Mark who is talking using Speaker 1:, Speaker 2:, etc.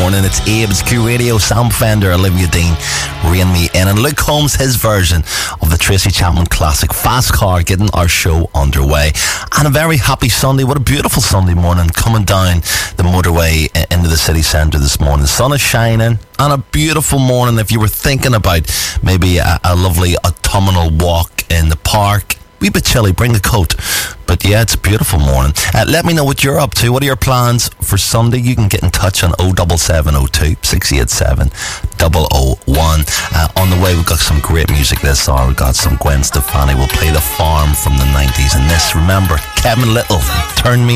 Speaker 1: morning. It's Abe, it's Q Radio, Sam Fender, Olivia Dean, Rain Me In, and Luke Holmes, his version of the Tracy Chapman classic Fast Car, getting our show underway. And a very happy Sunday. What a beautiful Sunday morning, coming down the motorway into the city centre this morning. The sun is shining, and a beautiful morning if you were thinking about maybe a lovely autumnal walk in the park. Wee bit chilly, bring a coat. But yeah, it's a beautiful morning. Let me know what you're up to. What are your plans for Sunday? You can get in touch on 07702 687 001. On the way, we've got some great music this hour. We've got some Gwen Stefani. We'll play The Farm from the 90s. And this, remember, Kevin Little, Turn Me